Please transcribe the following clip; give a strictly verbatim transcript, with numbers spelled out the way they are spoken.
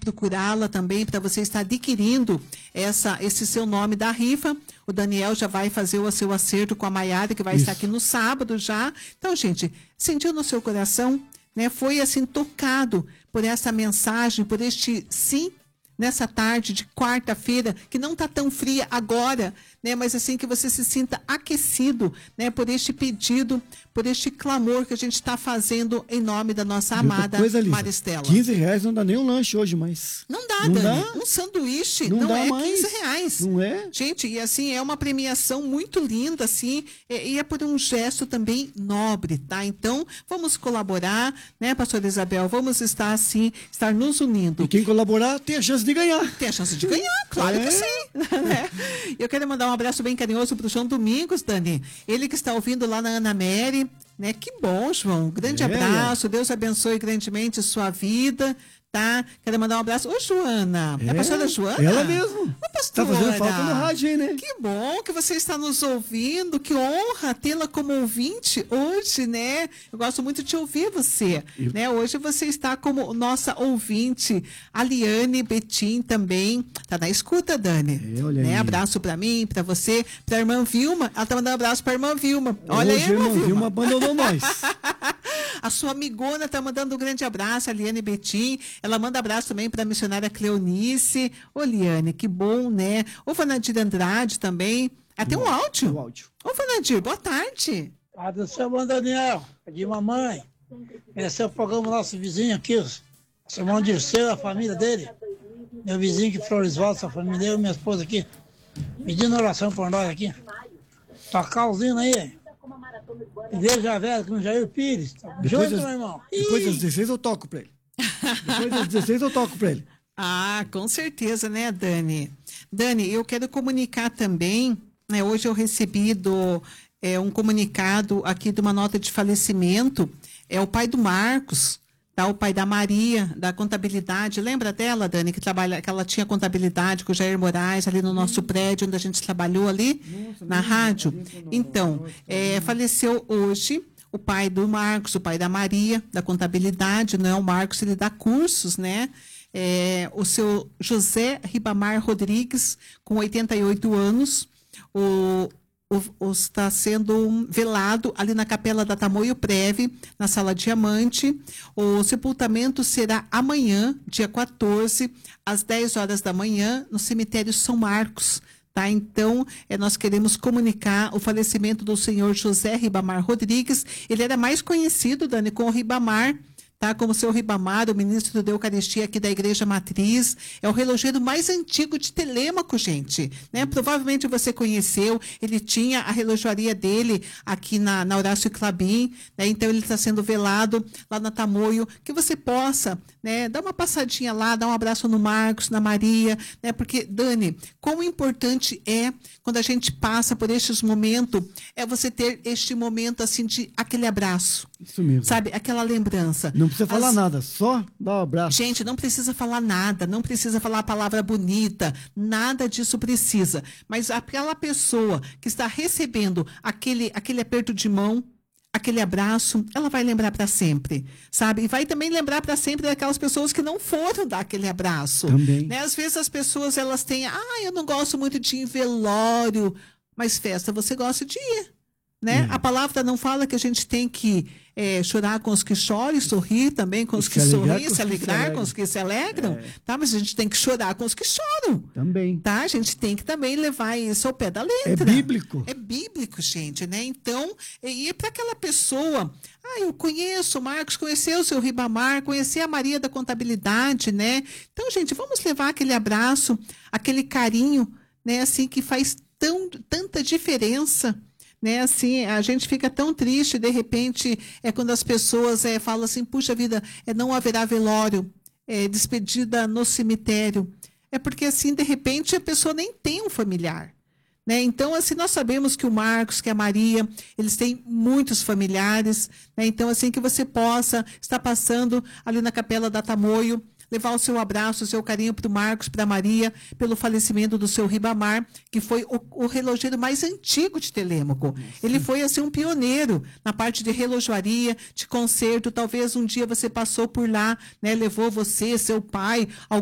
procurá-la também para você estar adquirindo essa, esse seu nome da rifa. O Daniel já vai fazer o seu acerto com a Maiara, que vai Isso. estar aqui no sábado já. Então, gente, sentiu no seu coração, né? Foi assim tocado por essa mensagem, por este sim, nessa tarde de quarta-feira, que não está tão fria agora, né? Mas assim que você se sinta aquecido, né? Por este pedido, por este clamor que a gente está fazendo em nome da nossa amada Coisa, Lisa, Maristela. quinze reais não dá nem um lanche hoje, mas... Não dá, Não Dani. dá? Um sanduíche Não não, dá é mais. quinze reais. Não é? Gente, e assim, é uma premiação muito linda, assim, e, e é por um gesto também nobre, tá? Então, vamos colaborar, né, pastora Isabel? Vamos estar, assim, estar nos unindo. E quem colaborar tem a chance de ganhar. Tem a chance de ganhar, claro É. que sim. Né? Eu quero mandar um abraço bem carinhoso para o João Domingos, Dani. Ele que está ouvindo lá na Ana Mary, né? Que bom, João. Grande É. abraço. Deus abençoe grandemente sua vida, tá? Quero mandar um abraço. Ô, Joana. É, a pastora Joana? Ela mesmo. Ô, pastora. Tá fazendo falta no rádio aí, né? Que bom que você está nos ouvindo. Que honra tê-la como ouvinte hoje, né? Eu gosto muito de ouvir você. Eu- Né? Hoje você está como nossa ouvinte. A Liane Betim também. Tá na escuta, Dani. É, olha né? aí. Abraço pra mim, pra você, pra irmã Vilma. Ela tá mandando abraço pra irmã Vilma. Olha Hoje aí, irmã Vilma. Vilma abandonou nós. A sua amigona tá mandando um grande abraço, a Liane Betim. Ela manda abraço também para a missionária Cleonice. Ô, Liane, que bom, né? Ô, Vanadir Andrade também. Ah, tem um áudio. O áudio. Ô, Vanadir, boa tarde. Atenção, irmão Daniel, de mamãe. Esse é o programa nosso vizinho aqui, o seu irmão Dirceu, a família dele. Meu vizinho aqui, Floresvaldo, a família dele, minha esposa aqui. Pedindo oração por nós aqui. Tocar os hinos aí. Igreja Velha com o Jair Pires. Tamo Depois, junto, das, meu irmão. depois das dezesseis eu toco pra ele. Depois das dezesseis eu toco pra ele. Ah, com certeza, né, Dani? Dani, eu quero comunicar também, né, hoje eu recebi do, é, um comunicado aqui de uma nota de falecimento, é o pai do Marcos, tá? O pai da Maria, da contabilidade. Lembra dela, Dani, que, trabalha, que ela tinha contabilidade com o Jair Moraes, ali no nosso prédio, onde a gente trabalhou ali, na rádio? Então, é, faleceu hoje o pai do Marcos, o pai da Maria, da contabilidade, não é? O Marcos, ele dá cursos, né? É, o seu José Ribamar Rodrigues, com oitenta e oito anos, o, o, o está sendo velado ali na Capela da Tamoio Preve, na Sala Diamante. O sepultamento será amanhã, dia quatorze, às dez horas da manhã, no cemitério São Marcos. Tá? Então, eh, nós queremos comunicar o falecimento do senhor José Ribamar Rodrigues. Ele era mais conhecido, Dani, com o Ribamar, tá? Como o seu Ribamar, o ministro da Eucaristia aqui da Igreja Matriz. É o relojeiro mais antigo de Telêmaco, gente. Né? Provavelmente você conheceu. Ele tinha a relojaria dele aqui na, na Horácio Clabin. Né? Então, ele está sendo velado lá na Tamoio. Que você possa, né, dar uma passadinha lá, dar um abraço no Marcos, na Maria. Né? Porque, Dani, quão importante é quando a gente passa por estes momentos, é você ter este momento assim de aquele abraço. Isso mesmo. Sabe? Aquela lembrança. Não precisa falar As- nada, só dá um abraço. Gente, não precisa falar nada, não precisa falar a palavra bonita, nada disso precisa. Mas aquela pessoa que está recebendo aquele, aquele aperto de mão, aquele abraço, ela vai lembrar para sempre, sabe? E vai também lembrar para sempre daquelas pessoas que não foram dar aquele abraço. Também. Né? Às vezes as pessoas, elas têm, ah, eu não gosto muito de ir em velório, mas festa você gosta de ir. Né? É. A palavra não fala que a gente tem que é, chorar com os que choram e sorrir também com E os se que alegrar sorriem, com os se que se alegrar alegram. com os que se alegram, É. tá? Mas a gente tem que chorar com os que choram, Também. tá? A gente tem que também levar isso ao pé da É letra. bíblico. É bíblico, gente, né? Então, e para aquela pessoa, ah, eu conheço o Marcos, conheceu o seu Ribamar, conheci a Maria da Contabilidade, né? Então, gente, vamos levar aquele abraço, aquele carinho, né? Assim, que faz tão, tanta diferença. Né, assim, a gente fica tão triste, de repente, é quando as pessoas é, falam assim, puxa vida, é, não haverá velório, é, despedida no cemitério. É porque, assim, de repente, a pessoa nem tem um familiar. Né? Então, assim, nós sabemos que o Marcos, que a Maria, eles têm muitos familiares. Né? Então, assim, que você possa estar passando ali na Capela da Tamoio, levar o seu abraço, o seu carinho para o Marcos, para a Maria, pelo falecimento do seu Ribamar, que foi o, o relojeiro mais antigo de Telêmaco. Ele foi, assim, um pioneiro na parte de relojoaria, de concerto. Talvez um dia você passou por lá, né, levou você, seu pai,